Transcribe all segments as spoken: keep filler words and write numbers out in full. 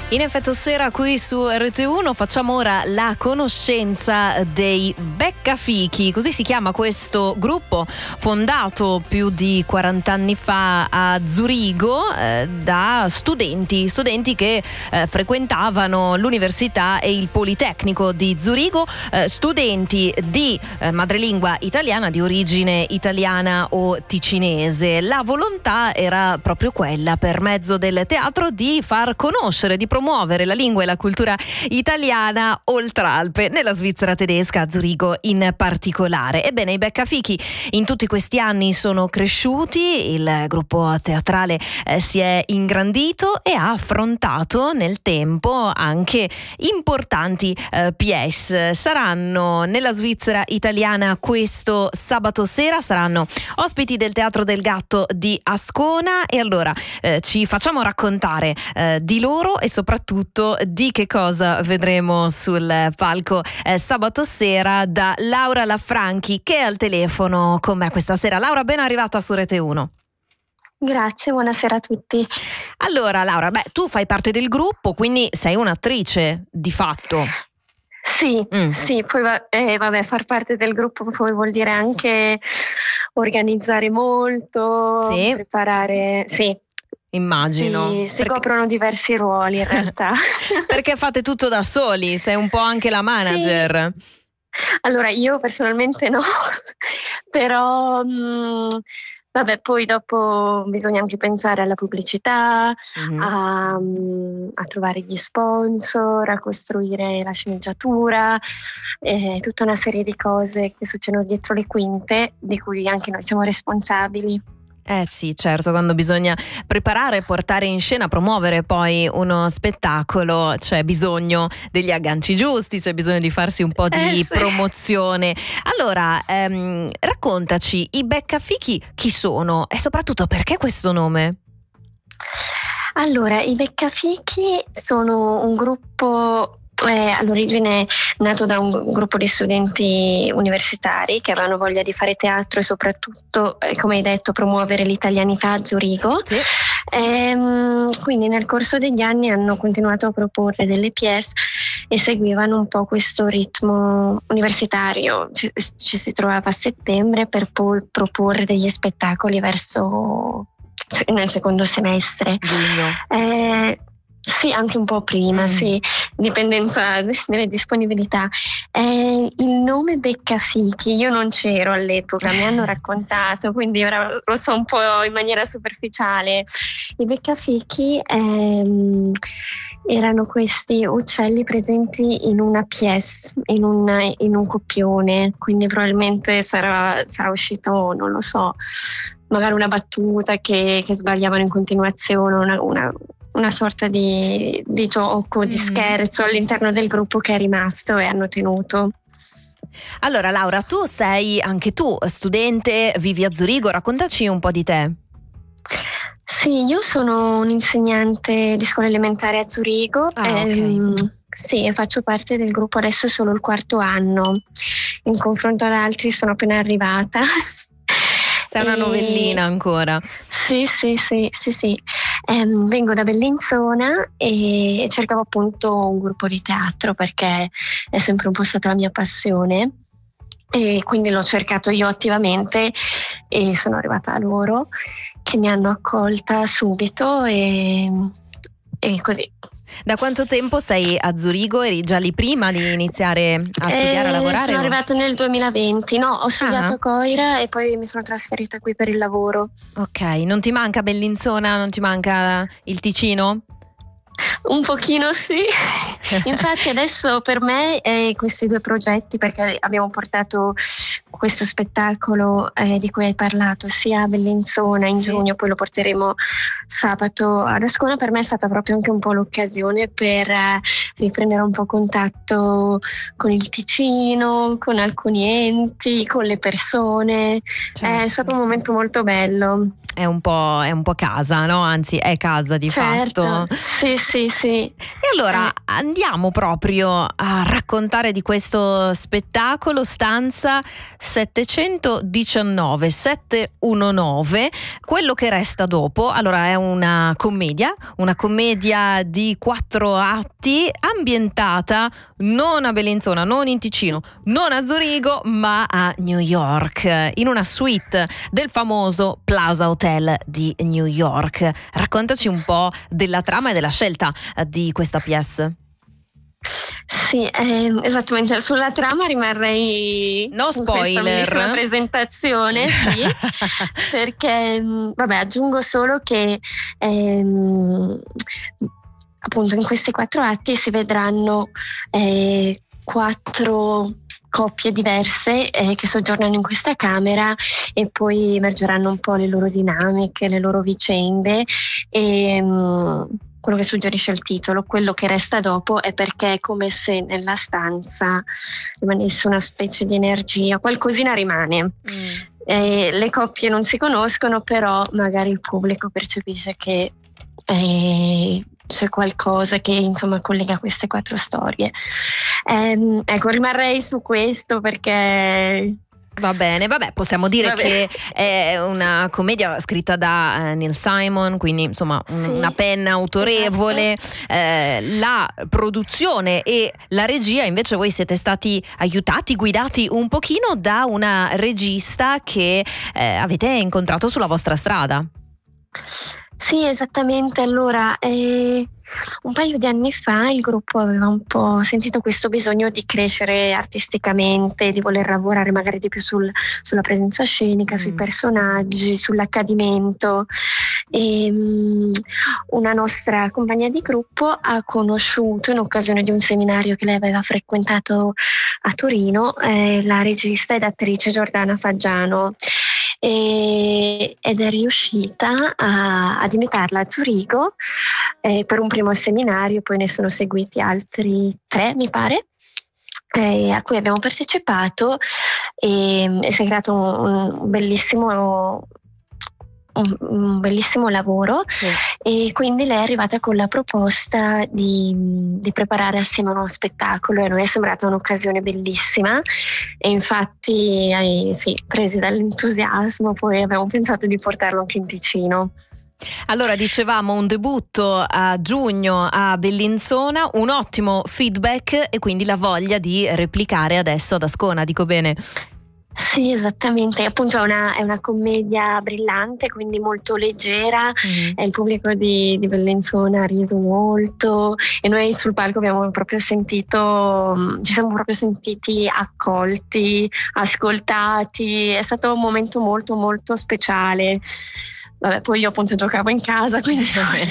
In effetto sera qui su R T uno facciamo ora la conoscenza dei Beccafichi, così si chiama questo gruppo fondato più di quaranta anni fa a Zurigo eh, da studenti, studenti che eh, frequentavano l'università e il Politecnico di Zurigo, eh, studenti di eh, madrelingua italiana, di origine italiana o ticinese. La volontà era proprio quella, per mezzo del teatro, di far conoscere, di promuovere la lingua e la cultura italiana oltre Alpe, nella Svizzera tedesca, a Zurigo in particolare. Ebbene, i Beccafichi in tutti questi anni sono cresciuti, il gruppo teatrale eh, si è ingrandito e ha affrontato nel tempo anche importanti eh, pièce. Saranno nella Svizzera italiana questo sabato sera, saranno ospiti del Teatro del Gatto di Ascona, e allora eh, ci facciamo raccontare eh, di loro e soprattutto di che cosa vedremo sul palco eh, sabato sera da Laura Lafranchi, che è al telefono con me questa sera. Laura, ben arrivata su Rete uno. Grazie, buonasera a tutti. Allora Laura, beh, tu fai parte del gruppo, quindi sei un'attrice di fatto. Sì, mm. sì, poi va- eh, vabbè, far parte del gruppo poi vuol dire anche organizzare molto, sì. preparare, sì. Immagino. Sì, si perché... coprono diversi ruoli in realtà. Perché fate tutto da soli, sei un po' anche la manager. Sì. Allora, io personalmente no, però mh, vabbè, poi dopo bisogna anche pensare alla pubblicità, mm-hmm. a, a trovare gli sponsor, a costruire la sceneggiatura, eh, tutta una serie di cose che succedono dietro le quinte, di cui anche noi siamo responsabili. Eh sì, certo, quando bisogna preparare, portare in scena, promuovere poi uno spettacolo, c'è bisogno degli agganci giusti, c'è bisogno di farsi un po' di eh sì. promozione. Allora, ehm, raccontaci, i Beccafichi chi sono e soprattutto perché questo nome? Allora, i Beccafichi sono un gruppo Eh, all'origine nato da un gruppo di studenti universitari che avevano voglia di fare teatro e soprattutto, eh, come hai detto, promuovere l'italianità a Zurigo. Sì. Ehm, quindi nel corso degli anni hanno continuato a proporre delle pièce e seguivano un po' questo ritmo universitario. Ci, ci si trovava a settembre per poi proporre degli spettacoli verso nel secondo semestre. Eh, Sì, anche un po' prima, mm. sì, dipendenza delle disponibilità. Eh, il nome Beccafichi, io non c'ero all'epoca, mi hanno raccontato, quindi ora lo so un po' in maniera superficiale. I Beccafichi ehm, erano questi uccelli presenti in una pièce, in, una, in un copione, quindi probabilmente sarà, sarà uscito, non lo so, magari una battuta che, che sbagliavano in continuazione, una... una una sorta di, di gioco, di scherzo all'interno del gruppo che è rimasto e hanno tenuto. Allora Laura, tu sei anche tu studente, vivi a Zurigo, raccontaci un po' di te. Sì, io sono un'insegnante di scuola elementare a Zurigo. Ah, ehm, okay. Sì, faccio parte del gruppo adesso solo il quarto anno, in confronto ad altri sono appena arrivata. Sei una novellina ancora. Sì, sì, sì, sì, sì. Um, vengo da Bellinzona e cercavo appunto un gruppo di teatro perché è sempre un po' stata la mia passione e quindi l'ho cercato io attivamente e sono arrivata a loro che mi hanno accolta subito e, e così. Da quanto tempo sei a Zurigo? Eri già lì prima di iniziare a studiare, eh, a lavorare? Sono o? arrivata nel duemilaventi, no, ho studiato ah. a Coira e poi mi sono trasferita qui per il lavoro. Ok, non ti manca Bellinzona, non ti manca il Ticino? Un pochino sì, infatti adesso per me eh, questi due progetti, perché abbiamo portato questo spettacolo eh, di cui hai parlato sia a Bellinzona in sì. giugno, poi lo porteremo sabato ad Ascona, per me è stata proprio anche un po' l'occasione per eh, riprendere un po' contatto con il Ticino, con alcuni enti, con le persone, certo. È stato un momento molto bello. È un po', è un po' casa, no? Anzi, è casa di certo. fatto. Sì, sì, sì. E allora, andiamo proprio a raccontare di questo spettacolo, stanza settecentodiciannove settecentonove, quello che resta dopo. Allora, è una commedia, una commedia di quattro atti, ambientata non a Bellinzona, non in Ticino, non a Zurigo, ma a New York, in una suite del famoso Plaza Hotel di New York. Raccontaci un po' della trama e della scelta di questa pièce. Sì, eh, esattamente, sulla trama rimarrei no spoiler, sulla presentazione, sì, perché vabbè, aggiungo solo che ehm, appunto in questi quattro atti si vedranno eh, quattro coppie diverse eh, che soggiornano in questa camera e poi emergeranno un po' le loro dinamiche, le loro vicende e mh, quello che suggerisce il titolo, quello che resta dopo, è perché è come se nella stanza rimanesse una specie di energia, qualcosina rimane. Mm. Eh, le coppie non si conoscono, però magari il pubblico percepisce che eh, c'è qualcosa che insomma collega queste quattro storie. Eh, ecco, rimarrei su questo perché... Va bene, vabbè, possiamo dire vabbè. che è una commedia scritta da eh, Neil Simon, quindi insomma un, sì, una penna autorevole. Esatto. Eh, la produzione e la regia invece voi siete stati aiutati, guidati un pochino da una regista che eh, avete incontrato sulla vostra strada. Sì, esattamente. Allora, eh, un paio di anni fa il gruppo aveva un po' sentito questo bisogno di crescere artisticamente, di voler lavorare magari di più sul, sulla presenza scenica, mm. sui personaggi, sull'accadimento. E, um, una nostra compagna di gruppo ha conosciuto, in occasione di un seminario che lei aveva frequentato a Torino, eh, la regista ed attrice Giordana Faggiano. E, ed è riuscita a, ad invitarla a Zurigo eh, per un primo seminario, poi ne sono seguiti altri tre, mi pare, eh, a cui abbiamo partecipato e, e si è creato un, un bellissimo Un, un bellissimo lavoro, sì. E quindi lei è arrivata con la proposta di, di preparare assieme uno spettacolo e a noi è sembrata un'occasione bellissima e infatti eh, sì, presi dall'entusiasmo poi abbiamo pensato di portarlo anche in Ticino. Allora, dicevamo un debutto a giugno a Bellinzona, un ottimo feedback e quindi la voglia di replicare adesso ad Ascona, dico bene? Sì, esattamente, appunto è una, è una commedia brillante, quindi molto leggera, mm-hmm. e il pubblico di, di Bellinzona ha riso molto e noi sul palco abbiamo proprio sentito, ci siamo proprio sentiti accolti, ascoltati, è stato un momento molto molto speciale. Vabbè, poi io appunto giocavo in casa, quindi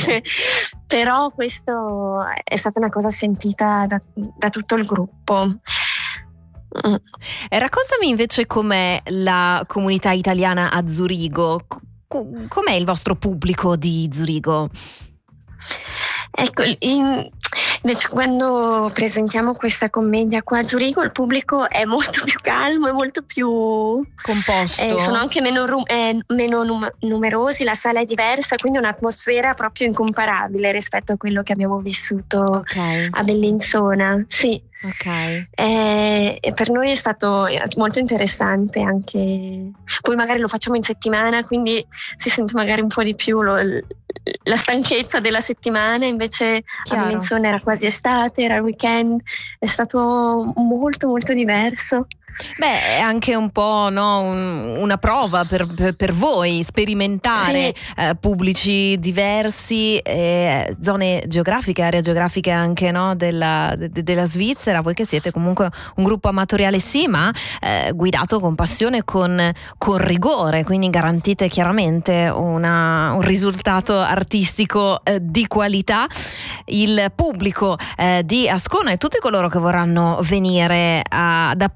però questo è stata una cosa sentita da, da tutto il gruppo. Mm. E raccontami invece com'è la comunità italiana a Zurigo, com'è il vostro pubblico di Zurigo? Ecco, in, invece quando presentiamo questa commedia qua a Zurigo il pubblico è molto più calmo, è molto più composto, eh, sono anche meno, rum- eh, meno num- numerosi, la sala è diversa, quindi un'atmosfera proprio incomparabile rispetto a quello che abbiamo vissuto okay. a Bellinzona. Sì. Okay. E, e per noi è stato molto interessante anche, poi magari lo facciamo in settimana, quindi si sente magari un po' di più lo, la stanchezza della settimana, invece Chiaro. A Bellinzona era quasi estate, era il weekend, è stato molto molto diverso. Beh, è anche un po' no, un, una prova per, per, per voi sperimentare sì. eh, pubblici diversi, eh, zone geografiche, aree geografiche anche no, della, de, della Svizzera, voi che siete comunque un gruppo amatoriale sì, ma eh, guidato con passione, con, con rigore, quindi garantite chiaramente una, un risultato artistico eh, di qualità. Il pubblico eh, di Ascona e tutti coloro che vorranno venire a, ad applaudirvi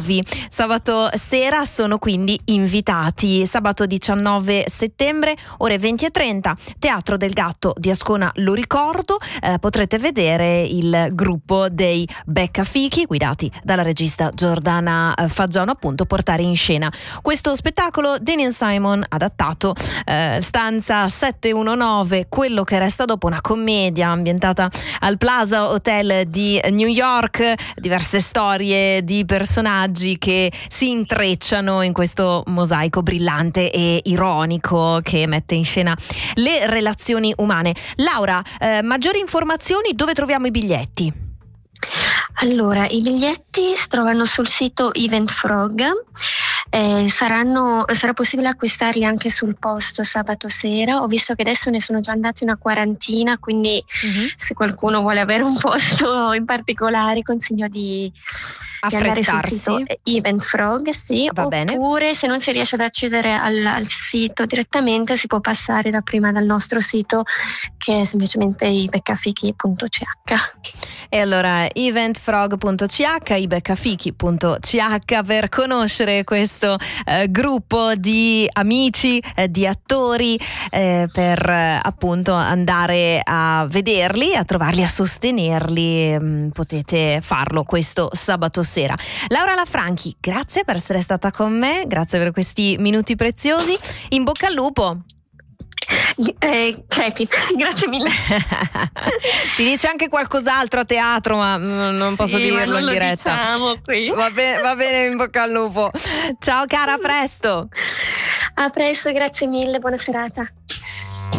bravi. Sabato sera sono quindi invitati. Sabato diciannove settembre, ore venti e trenta, Teatro del Gatto di Ascona, lo ricordo. Eh, potrete vedere il gruppo dei Beccafichi, guidati dalla regista Giordana Faggiano, appunto, portare in scena questo spettacolo. Daniel Simon adattato, eh, stanza settecentonove, quello che resta dopo, una commedia ambientata al Plaza Hotel di New York, diverse storie di personaggi che si intrecciano in questo mosaico brillante e ironico che mette in scena le relazioni umane. Laura, eh, maggiori informazioni, dove troviamo i biglietti? Allora, i biglietti si trovano sul sito Event Frog. Eh, saranno, sarà possibile acquistarli anche sul posto sabato sera. Ho visto che adesso ne sono già andati una quarantina, quindi uh-huh. se qualcuno vuole avere un posto in particolare, consiglio di, di andare sul sito Event Frog, sì. Va oppure bene. Se non si riesce ad accedere al, al sito direttamente, si può passare da prima dal nostro sito, che è semplicemente i beccafichi punto c h. E allora eventfrog punto c h, i beccafichi punto c h, per conoscere questo eh, gruppo di amici, eh, di attori, eh, per eh, appunto andare a vederli, a trovarli, a sostenerli. Mh, potete farlo questo sabato sera. Laura Lafranchi, grazie per essere stata con me, grazie per questi minuti preziosi, in bocca al lupo. Eh, crepi, grazie mille. Si dice anche qualcos'altro a teatro, ma non posso sì, dirlo non in lo diretta. Diciamo qui. Va bene, va bene, in bocca al lupo. Ciao cara, a presto. A presto, grazie mille, buona serata.